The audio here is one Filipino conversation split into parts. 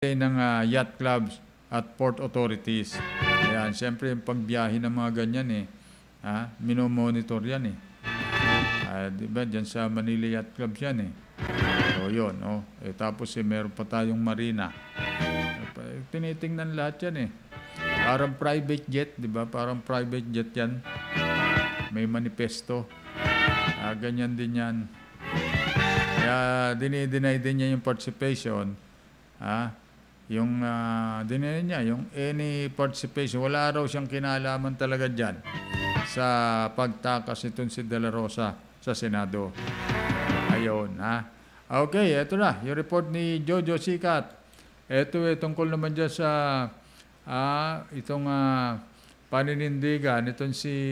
ng yacht clubs at port authorities. Ayan, siyempre yung pagbiyahe ng mga ganyan minomonitor yan diba, dyan sa Manila Yacht Club yan So yun, tapos meron pa tayong marina. Tinitingnan lahat yan Parang private jet, diba? Parang private jet yan. May manifesto. Ganyan din yan. Kaya dinideny din niya yung participation. Yung dinay niya, yung any participation, wala raw siyang kinalaman talaga dyan sa pagtakas itong si De La Rosa sa Senado. Ayun, Okay, eto na, yung report ni Jojo Sikat. Ito tungkol naman dyan sa itong paninindigan, itong si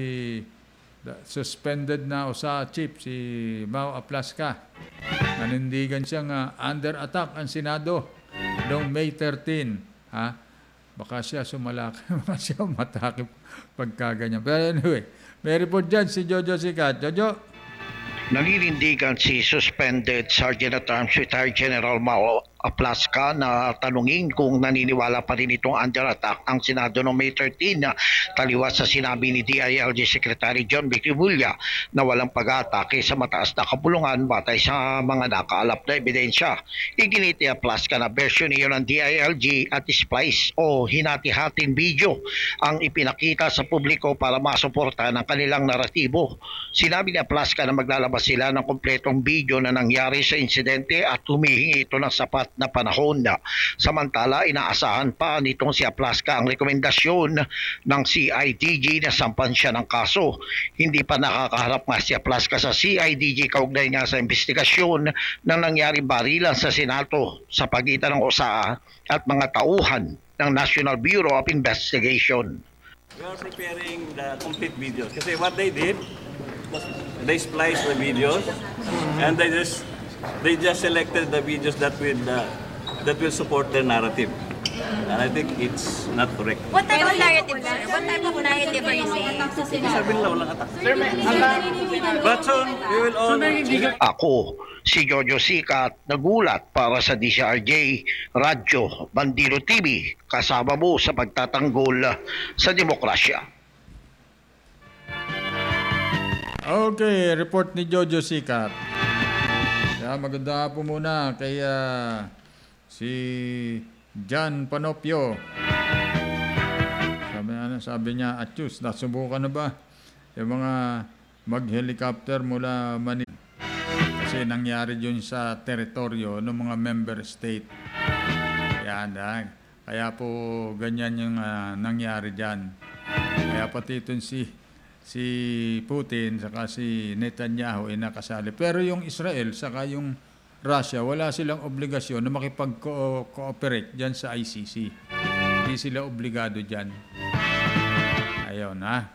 suspended na OSA chief, si Mau Aplasca. Nanindigan siyang under attack ang Senado noong May 13, baka siya sumalaki, baka siya matakip pagkaganyan. Pero anyway, may report dyan si Jojo Sikat. Jojo? Naninindigan si suspended Sergeant at Arms retired General Mau Aplasca na tanungin kung naniniwala pa rin itong under attack ang Senado noong May 13 taliwas sa sinabi ni DILG Secretary John Victibulla na walang pag-atake sa mataas na kapulungan batay sa mga nakaalap na ebidensya. Iginit ni Aplasca na version niyo ng DILG at splice o hinati-hating video ang ipinakita sa publiko para masuporta ng kanilang naratibo. Sinabi ni Aplasca na maglalabas sila ng kompletong video na nangyari sa insidente at humihingi ito ng sapat na panahon. Samantala, inaasahan pa nitong si Aplasca ang rekomendasyon ng CIDG na sampan siya ng kaso. Hindi pa nakakaharap nga si Aplasca sa CIDG kaugnay nga sa investigasyon ng nangyari barilan sa Senado sa pagitan ng OSA at mga tauhan ng National Bureau of Investigation. We are preparing the complete videos kasi what they did, they spliced the videos and they just selected the videos that will support their narrative. And I think it's not correct. What type of narrative, sir? What type of narrative are you saying? Sabi nila walang attack. But soon, we will all... Ako, si Jojo Sikat, nagulat para sa DCRJ, Radyo, Bandilo TV, kasama mo sa pagtatanggol sa demokrasya. Okay, report ni Jojo Sikat. Maganda po muna kay si John Panopio. Sabi niya, Achus, nasubukan na ba yung mga mag-helicopter mula Manila? Kasi nangyari yun sa teritoryo ng mga member state. Yan, kaya po ganyan yung nangyari dyan. Kaya pati itong si Putin saka si Netanyahu ay nakasali. Pero yung Israel saka yung Russia, wala silang obligasyon na makipag-cooperate dyan sa ICC. Hindi sila obligado dyan. Ayun,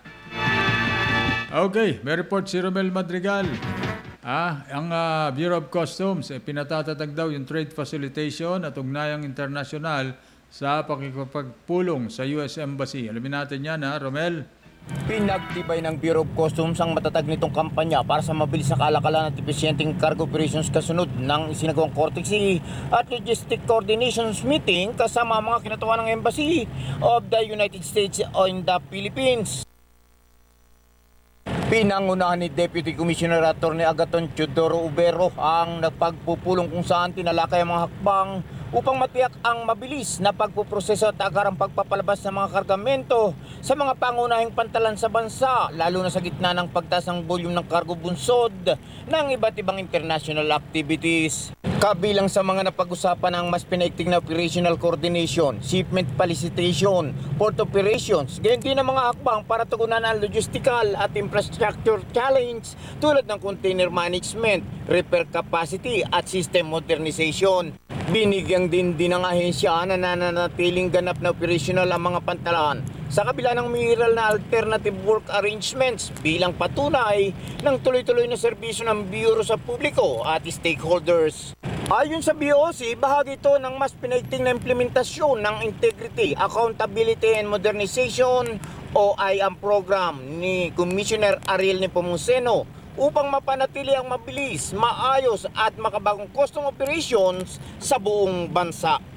Okay, may report si Romel Madrigal. Ang Bureau of Customs, pinatatatag daw yung trade facilitation at ugnayang internasyonal sa pakikipagpulong sa US Embassy. Alamin natin yan, Romel. Pinagtibay ng Bureau of Customs ang matatag nitong kampanya para sa mabilis na kalakalan at epesyenteng cargo operations kasunod ng isinagawang courtesy at logistic coordinations meeting kasama mga kinatuwa ng Embassy of the United States in the Philippines. Pinangunahan ni Deputy Commissioner Atty. Agaton Teodoro Ubero ang nagpagpupulong kung saan tinalakay ang mga hakbang upang matiyak ang mabilis na pagpuproseso at agarang pagpapalabas ng mga kargamento sa mga pangunahing pantalan sa bansa, lalo na sa gitna ng pagtaas ng volume ng cargo bunsod ng iba't ibang international activities. Kabilang sa mga napag-usapan ang mas pinaigting na operational coordination, shipment facilitation, port operations, gayon din ang mga hakbang para tugunan ang logistical at infrastructure challenge tulad ng container management, repair capacity at system modernization. Binigyang din ng ahensya na nananatiling ganap na operational ang mga pantalan sa kabila ng mineral na alternative work arrangements bilang patunay ng tuloy-tuloy na serbisyo ng Bureau sa publiko at stakeholders. Ayon sa BOC, bahagi ito ng mas pinaigting na implementasyon ng Integrity, Accountability and Modernization o IAM program ni Commissioner Ariel Nepomuceno upang mapanatili ang mabilis, maayos at makabagong custom operations sa buong bansa.